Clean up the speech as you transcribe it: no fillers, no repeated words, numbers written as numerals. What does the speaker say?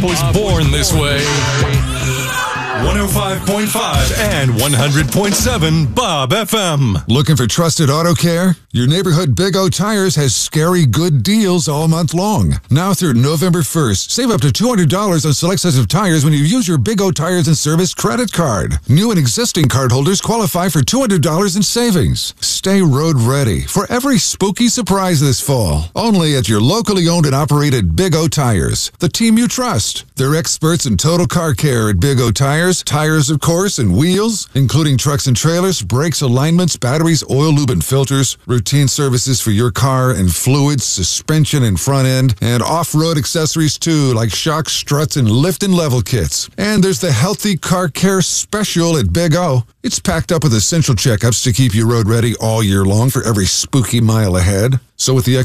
was born this way. 105.5 and 100.7 Bob FM. Looking for trusted auto care? Your neighborhood Big O Tires has scary good deals all month long. Now through November 1st, save up to $200 on select sets of tires when you use your Big O Tires and Service credit card. New and existing cardholders qualify for $200 in savings. Stay road ready for every spooky surprise this fall. Only at your locally owned and operated Big O Tires, the team you trust. They're experts in total car care at Big O Tires, tires of course, and wheels, including trucks and trailers, brakes, alignments, batteries, oil, lube, and filters, routine services for your car and fluids, suspension and front end, and off-road accessories too, like shocks, struts, and lift and level kits. And there's the Healthy Car Care Special at Big O. It's packed up with essential checkups to keep you road ready all year long for every spooky mile ahead. So with the